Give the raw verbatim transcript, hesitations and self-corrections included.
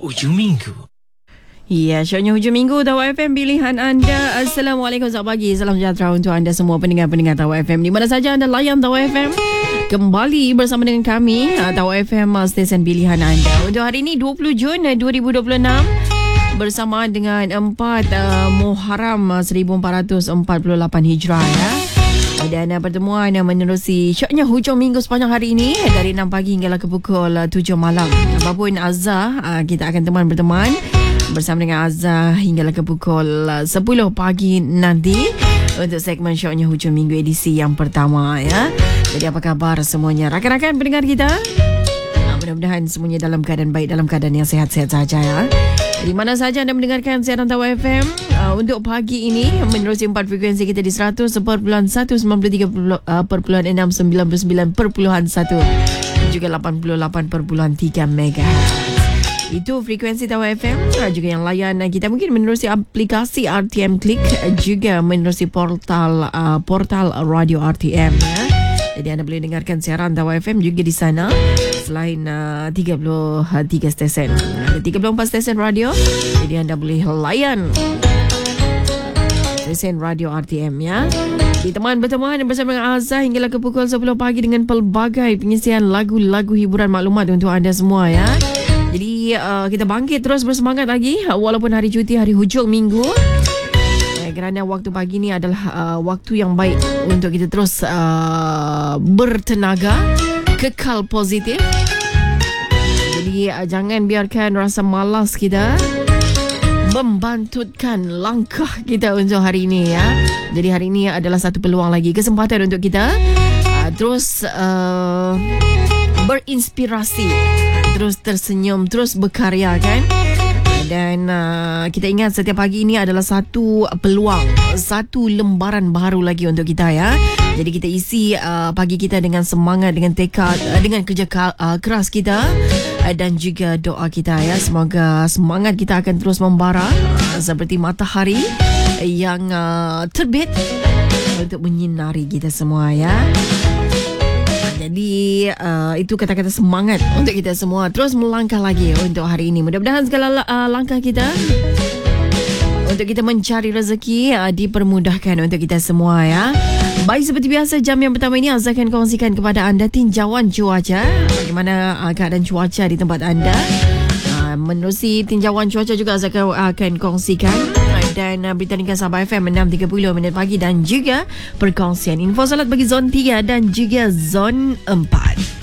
hujung minggu. Ya, syoknya hujung minggu Tawar F M pilihan anda. Assalamualaikum, selamat pagi, salam sejahtera untuk anda semua pendengar-pendengar Tawar F M di mana saja anda layan Tawar F M. Kembali bersama dengan kami Tawar F M, stesen pilihan anda. Untuk hari ini dua puluh Jun dua ribu dua puluh enam, bersama dengan empat uh, Muharram seribu empat ratus empat puluh lapan Hijrah ya. Dan uh, pertemuan yang menerusi syoknya hujung minggu sepanjang hari ini dari enam pagi hinggalah ke pukul uh, tujuh malam. Apapun Azhar, uh, kita akan teman berteman bersama dengan Azhar hinggalah ke pukul uh, sepuluh pagi nanti untuk segmen syoknya hujung minggu edisi yang pertama ya. Jadi apa kabar semuanya rakan-rakan pendengar kita? Uh, mudah-mudahan semuanya dalam keadaan baik, dalam keadaan yang sehat-sehat saja ya. Di mana saja anda mendengarkan siaran Tawar F M uh, untuk pagi ini menerusi empat frekuensi kita di seratus perpuluhan satu, sembilan puluh tiga perpuluhan enam, sembilan puluh sembilan perpuluhan satu dan juga lapan puluh lapan perpuluhan tiga megahertz. Itu frekuensi Tawar F M. Juga yang layan kita mungkin menerusi aplikasi R T M Click, juga menerusi portal uh, portal radio R T M ya. Jadi anda boleh dengarkan siaran Tawar F M juga di sana. Selain uh, tiga puluh tiga stesen, ada tiga puluh empat stesen radio. Jadi anda boleh layan stesen radio R T M ya. Di teman berteman bersama dengan Azhar hinggalah ke pukul sepuluh pagi dengan pelbagai pengisian lagu-lagu hiburan maklumat untuk anda semua ya. Jadi uh, kita bangkit terus bersemangat lagi walaupun hari cuti, hari hujung minggu. Eh, kerana waktu pagi ni adalah uh, waktu yang baik untuk kita terus uh, bertenaga, kekal positif. Jadi uh, jangan biarkan rasa malas kita membantutkan langkah kita untuk hari ini ya. Jadi hari ini adalah satu peluang lagi, kesempatan untuk kita uh, terus uh, berinspirasi, terus tersenyum, terus berkarya kan. Dan uh, kita ingat setiap pagi ini adalah satu peluang, satu lembaran baru lagi untuk kita ya. Jadi kita isi uh, pagi kita dengan semangat, dengan tekad, uh, dengan kerja uh, keras kita uh, dan juga doa kita ya. Semoga semangat kita akan terus membara uh, seperti matahari yang uh, terbit untuk menyinari kita semua ya. Jadi uh, itu kata-kata semangat untuk kita semua terus melangkah lagi untuk hari ini. Mudah-mudahan segala uh, langkah kita untuk kita mencari rezeki uh, dipermudahkan untuk kita semua ya. Baik, seperti biasa jam yang pertama ini Azhar akan kongsikan kepada anda tinjauan cuaca. Bagaimana uh, keadaan cuaca di tempat anda. Uh, menerusi tinjauan cuaca juga Azhar akan, akan kongsikan. Dan uh, berita ringkas Sabah F M enam tiga puluh minit pagi dan juga perkongsian info solat bagi zon tiga dan juga zon empat.